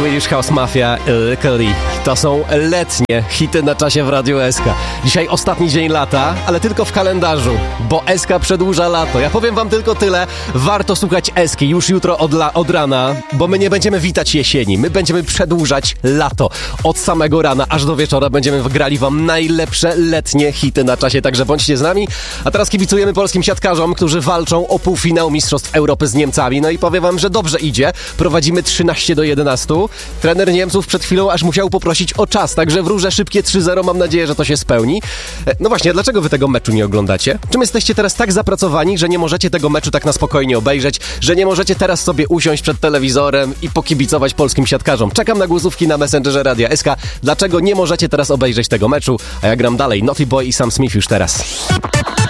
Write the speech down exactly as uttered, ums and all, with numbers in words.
Swedish House Mafia, Curry. To są letnie hity na czasie w Radiu S K. Dzisiaj ostatni dzień lata, ale tylko w kalendarzu, bo S K przedłuża lato. Ja powiem wam tylko tyle, warto słuchać Eski już jutro od, la, od rana, bo my nie będziemy witać jesieni, my będziemy przedłużać lato. Od samego rana aż do wieczora będziemy grali wam najlepsze letnie hity na czasie, także bądźcie z nami. A teraz kibicujemy polskim siatkarzom, którzy walczą o półfinał Mistrzostw Europy z Niemcami. No i powiem wam, że dobrze idzie. Prowadzimy trzynaście do jedenastu. Trener Niemców przed chwilą aż musiał poprosić o czas, także wróżę szybkie trzy zero. Mam nadzieję, że to się spełni. No właśnie, dlaczego wy tego meczu nie oglądacie? Czym jesteście teraz tak zapracowani, że nie możecie tego meczu tak na spokojnie obejrzeć, że nie możecie teraz sobie usiąść przed telewizorem i pokibicować polskim siatkarzom? Czekam na głosówki na Messengerze Radia S K. Dlaczego nie możecie teraz obejrzeć tego meczu? A ja gram dalej. Naughty Boy i Sam Smith już teraz.